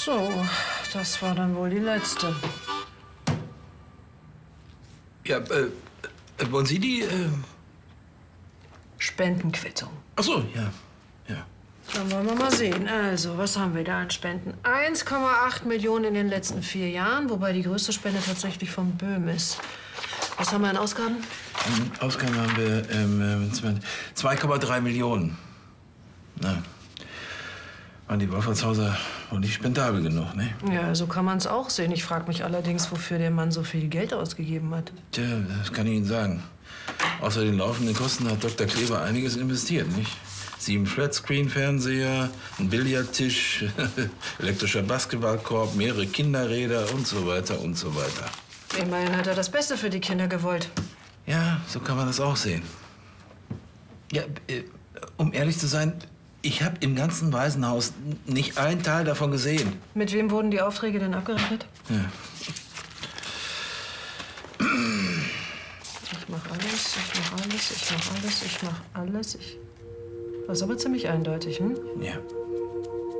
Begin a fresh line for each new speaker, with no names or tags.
So, das war dann wohl die letzte.
Ja, wollen Sie die?
Spendenquittung.
Ach so, ja.
Dann wollen wir mal sehen. Also, was haben wir da an Spenden? 1,8 Millionen in den letzten 4 Jahren, wobei die größte Spende tatsächlich von Böhm ist. Was haben wir an Ausgaben?
Ausgaben haben wir 2,3 Millionen. Na, waren die Wolfertshauser wohl nicht spendabel genug, ne?
Ja, so kann man es auch sehen. Ich frage mich allerdings, wofür der Mann so viel Geld ausgegeben hat.
Tja, das kann ich Ihnen sagen. Außer den laufenden Kosten hat Dr. Kleber einiges investiert, nicht? 7 Flatscreen-Fernseher, ein Billardtisch, elektrischer Basketballkorb, mehrere Kinderräder und so weiter und so weiter.
Immerhin hat er das Beste für die Kinder gewollt.
Ja, so kann man das auch sehen. Ja, um ehrlich zu sein, ich habe im ganzen Waisenhaus nicht einen Teil davon gesehen.
Mit wem wurden die Aufträge denn abgerechnet?
Ja.
Ich mach alles, ich mach alles, ich mach alles, ich mach alles. Das ist aber ziemlich eindeutig, hm?
Ja.